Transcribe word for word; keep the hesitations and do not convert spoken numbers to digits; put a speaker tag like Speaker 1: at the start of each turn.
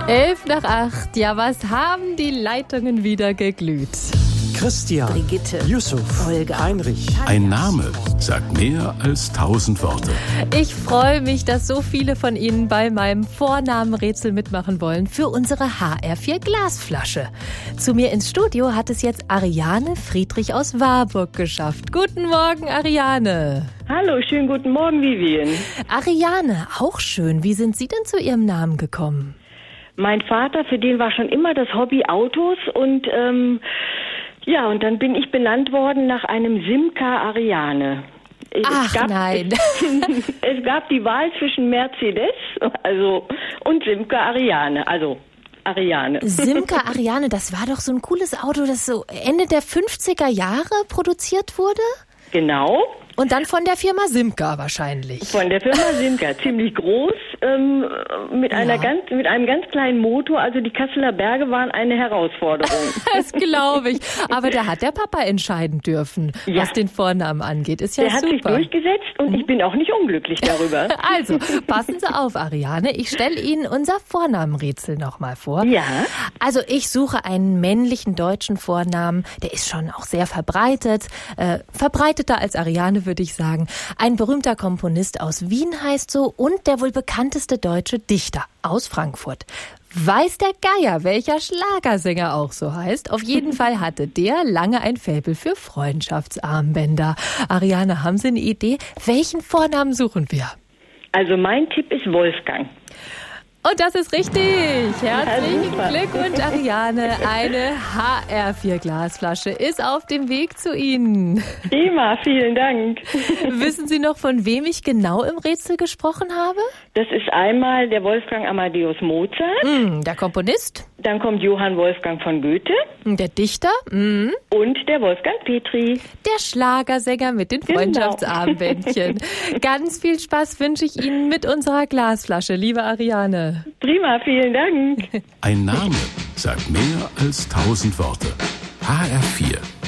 Speaker 1: Elf nach acht. Ja, was haben die Leitungen wieder geglüht?
Speaker 2: Christian,
Speaker 3: Brigitte,
Speaker 2: Yusuf,
Speaker 3: Olga,
Speaker 2: Heinrich.
Speaker 4: Ein Name sagt mehr als tausend Worte.
Speaker 1: Ich freue mich, dass so viele von Ihnen bei meinem Vornamenrätsel mitmachen wollen für unsere H R vier Glasflasche. Zu mir ins Studio hat es jetzt Ariane Friedrich aus Warburg geschafft. Guten Morgen, Ariane.
Speaker 5: Hallo, schönen guten Morgen, Vivian.
Speaker 1: Ariane, auch schön. Wie sind Sie denn zu Ihrem Namen gekommen?
Speaker 5: Mein Vater, für den war schon immer das Hobby Autos und ähm, ja, und dann bin ich benannt worden nach einem Simca Ariane. Es
Speaker 1: Ach
Speaker 5: gab,
Speaker 1: nein.
Speaker 5: Es, es gab die Wahl zwischen Mercedes also, und Simca Ariane, also Ariane.
Speaker 1: Simca Ariane, das war doch so ein cooles Auto, das so Ende der fünfziger Jahre produziert wurde?
Speaker 5: Genau.
Speaker 1: Und dann von der Firma Simca wahrscheinlich.
Speaker 5: Von der Firma Simca, ziemlich groß, ähm, mit einer
Speaker 1: Ja.
Speaker 5: ganz, mit einem ganz kleinen Motor. Also die Kasseler Berge waren eine Herausforderung.
Speaker 1: Das glaube ich. Aber da hat der Papa entscheiden dürfen,
Speaker 5: Ja.
Speaker 1: was den Vornamen angeht. Ist ja
Speaker 5: Der hat
Speaker 1: super.
Speaker 5: sich durchgesetzt und ich bin auch nicht unglücklich darüber.
Speaker 1: Also, passen Sie auf, Ariane. Ich stelle Ihnen unser Vornamenrätsel nochmal vor.
Speaker 5: Ja.
Speaker 1: Also, ich suche einen männlichen deutschen Vornamen. Der ist schon auch sehr verbreitet. Äh, verbreiteter als Ariane, würde ich sagen. Ein berühmter Komponist aus Wien heißt so und der wohl bekannteste deutsche Dichter aus Frankfurt. Weiß der Geier, welcher Schlagersänger auch so heißt. Auf jeden Fall hatte der lange ein Faible für Freundschaftsarmbänder. Ariane, haben Sie eine Idee? Welchen Vornamen suchen wir?
Speaker 5: Also mein Tipp ist Wolfgang.
Speaker 1: Und das ist richtig. Herzlichen
Speaker 5: super.
Speaker 1: Glückwunsch, Ariane. Eine H R vier Glasflasche ist auf dem Weg zu Ihnen.
Speaker 5: Prima, vielen Dank.
Speaker 1: Wissen Sie noch, von wem ich genau im Rätsel gesprochen habe?
Speaker 5: Das ist einmal der Wolfgang Amadeus Mozart,
Speaker 1: Hm, der Komponist,
Speaker 5: dann kommt Johann Wolfgang von Goethe
Speaker 1: der Dichter, hm,
Speaker 5: und der Wolfgang Petri.
Speaker 1: der Schlagersänger mit den
Speaker 5: Genau.
Speaker 1: Freundschaftsarmbändchen. Ganz viel Spaß wünsche ich Ihnen mit unserer Glasflasche, liebe Ariane.
Speaker 5: Prima, vielen Dank.
Speaker 4: Ein Name sagt mehr als tausend Worte. H R vier